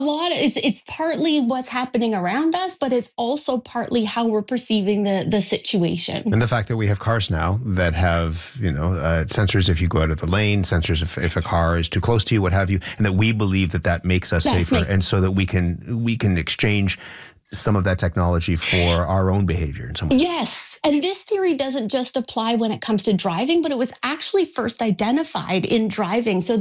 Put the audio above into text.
It's partly what's happening around us, but it's also partly how we're perceiving the situation. And the fact that we have cars now that have, sensors if you go out of the lane, sensors if a car is too close to you, what have you, and that we believe that makes us safer, and so that we can exchange some of that technology for our own behavior in some way. Yes. And this theory doesn't just apply when it comes to driving, but it was actually first identified in driving. So